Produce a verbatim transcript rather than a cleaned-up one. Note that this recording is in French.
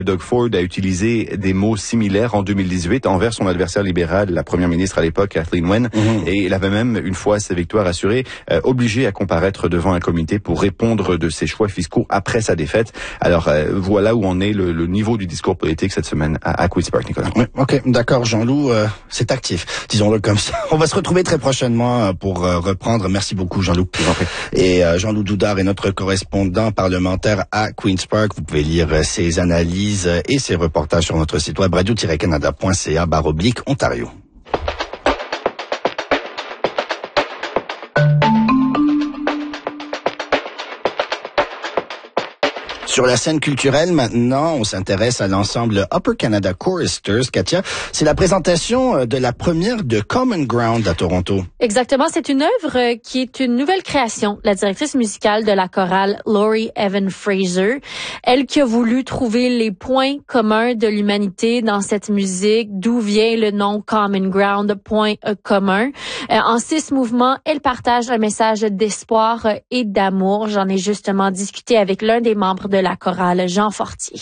Doug Ford a utilisé des mots similaires en deux mille dix-huit envers son adversaire libéral, la première ministre à l'époque, Kathleen Wynne, mmh. et il avait même, une fois sa victoire assurée, euh, obligé à comparaître devant un comité pour répondre de ses choix fiscaux après sa défaite. Alors euh, voilà où en est le, le niveau du discours politique cette semaine à, à Queen's Park, Nicolas. Oui, ok, d'accord, Jean-Loup, euh, c'est actif, disons-le comme ça. On va se retrouver très prochainement pour euh, reprendre. Merci beaucoup, Jean-Loup. Et euh, Jean-Loup Doudard est notre correspondant parlementaire à Queen's Park. Vous pouvez lire euh, ses analyses et ses reportages sur notre site web radio tiret canada point c a barre oblique Ontario. Sur la scène culturelle, maintenant, on s'intéresse à l'ensemble Upper Canada Choristers. Katia, c'est la présentation de la première de Common Ground à Toronto. Exactement, c'est une œuvre qui est une nouvelle création. La directrice musicale de la chorale, Laurie Evan Fraser, elle qui a voulu trouver les points communs de l'humanité dans cette musique, d'où vient le nom Common Ground, point commun. En six mouvements, elle partage un message d'espoir et d'amour. J'en ai justement discuté avec l'un des membres de la chorale, Jean Fortier.